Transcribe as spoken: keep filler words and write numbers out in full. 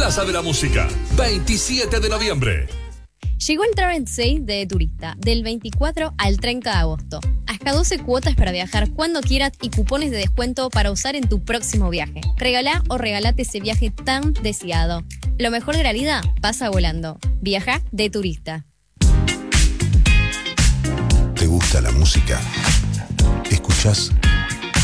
Plaza de la Música, veintisiete de noviembre. Llegó el Travel Sale de Turista, del veinticuatro al treinta de agosto. Hasta doce cuotas para viajar cuando quieras y cupones de descuento para usar en tu próximo viaje. Regalá o regalate ese viaje tan deseado. Lo mejor de la vida pasa volando. Viaja de Turista. ¿Te gusta la música? ¿Escuchás